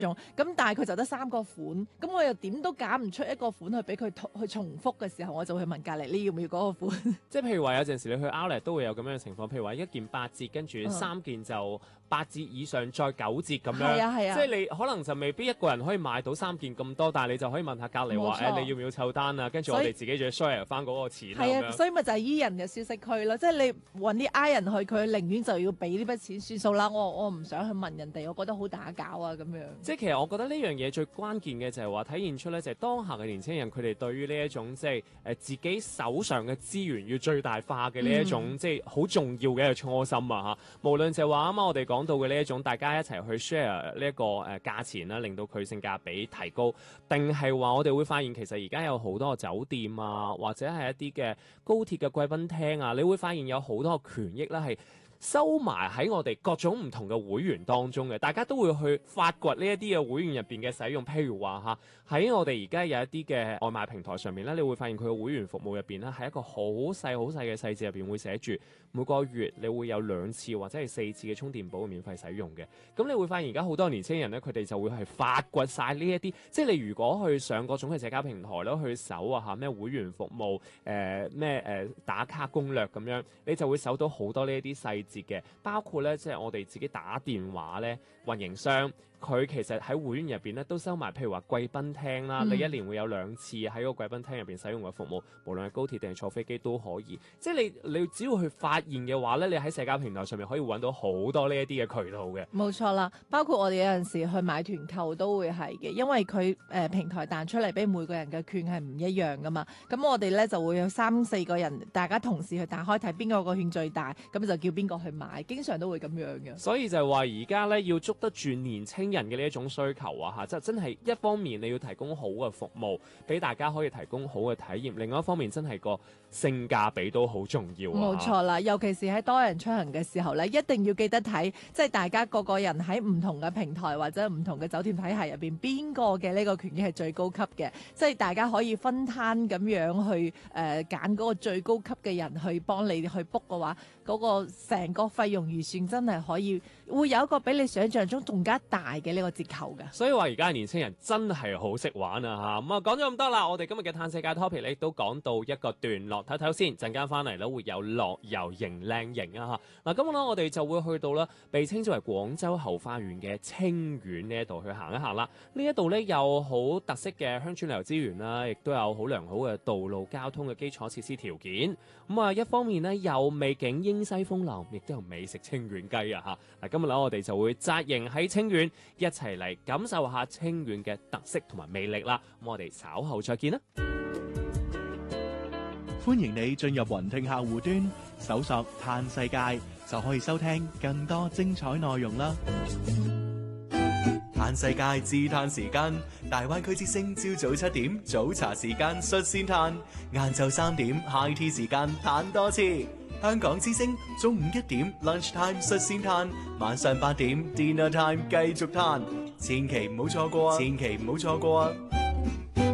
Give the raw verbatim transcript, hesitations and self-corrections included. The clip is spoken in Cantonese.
種，咁但係佢就得三個款，咁我又點都揀唔出一個款去俾佢去重複嘅時候，我就會問隔離你要唔要嗰個款？ 即係譬如話有陣時你去 Outlet 都會有咁樣嘅情況，譬如話一件八折，跟住三件就八折以上再九折咁樣。 係啊係啊， 即係你可能就未必一個人可以買到三件咁多，但係你就可以問下隔離話誒你要唔要湊單啊？跟住我哋自己仲要 share 翻嗰個錢啊。 係啊，所以咪就係依人嘅消息區咯，即係你揾啲 I 人去，佢寧願就要俾呢筆錢算數啦。我我唔想去問人哋，我覺得好打攪啊咁樣。 即係其實我覺得呢樣嘢最關鍵嘅就係話體現出咧，就係當下嘅年輕人佢哋對於呢一種即係誒自己手上嘅資源要最大化嘅呢一種、嗯、即係好重要嘅一個初心啊嚇。無論就係話啱啱我哋講到嘅呢一種大家一齊去 share 呢一個誒價錢啦，令到佢性價比提高，定係話我哋會發現其實而家有好多酒店啊，或者係一啲嘅高鐵嘅貴賓廳啊，你會發現有好多嘅權益啦係收埋喺我哋各種唔同嘅會員當中嘅，大家都會去發掘呢一啲嘅會員入邊嘅使用。譬如話嚇，喺我哋而家有一啲嘅外賣平台上面咧，你會發現佢嘅會員服務入邊咧係一個好細好細嘅細節入邊會寫住每個月你會有兩次或者係四次嘅充電寶免費使用嘅。咁你會發現而家好多年輕人咧，佢哋就會係發掘晒呢一啲，即係你如果去上各種嘅社交平台咯，去搜啊嚇咩會員服務誒咩誒打卡攻略咁樣，你就會搜到好多呢一啲細節嘅，包括咧即係我哋自己打電話咧，運營商佢其實喺會員入邊咧都收埋，譬如話貴賓廳啦，嗯、你一年會有兩次喺個貴賓廳入邊使用嘅服務，無論係高鐵定係坐飛機都可以。即係你你只要去發現嘅話咧，你喺社交平台上面可以揾到好多呢一啲嘅渠道嘅。 冇錯啦，包括我哋有陣時去買團購都會係嘅，因為佢誒、呃、平台彈出嚟俾每個人嘅券係唔一樣噶嘛。咁我哋咧就會有三四個人，大家同時去打開睇邊個個券最大，咁就叫邊個去買，經常都會咁樣嘅。 所以就係話而家咧要捉得住年青人嘅呢一種需求啊嚇，即係真係一方面你要提供好嘅服務俾大家可以提供好嘅體驗，另外一方面真係個性價比都好重要啊。 冇錯啦，尤其是喺多人出行嘅時候咧，一定要記得睇，即係大家個個人喺唔同嘅平台或者唔同嘅酒店體系入邊，邊個嘅呢個權益係最高級嘅，即係大家可以分攤咁樣去誒揀嗰個最高級嘅人去幫你去 book 嘅話，嗰、嗰個成個費用預算真係可以會有一個比你想象中更加大嘅呢個折扣嘅。 所以話而家嘅年輕人真係好識玩啊嚇！咁啊講咗咁多啦，我哋今日嘅嘆世界 topic 咧都講到一個段落，睇睇先，陣間翻嚟咧會有樂遊型靚型啊嚇！嗱咁咧我哋就會去到啦，被稱之為廣州後花園嘅清遠呢一度去行一行啦。呢一度咧有好特色嘅鄉村旅遊資源啦，亦都有好良好嘅道路交通嘅基礎設施條件。咁啊一方面呢，有美景英西風流，亦都有美食清遠雞啊嚇！嗱今日咧我哋就會紮營喺清遠，一齊嚟感受下清遠嘅特色同埋魅力啦！咁我哋稍後再見啦。 歡迎你進入雲聽客戶端，搜索嘆世界就可以收聽更多精彩內容啦。嘆世界自嘆時間，大灣區之聲朝早七點早茶時間率先嘆，晏晝三點 high tea 時間嘆多次。香港之聲中午一點 lunch time 率先嘆，晚上八點 dinner time 繼續嘆，千祈唔好錯過啊！千祈唔好錯過啊！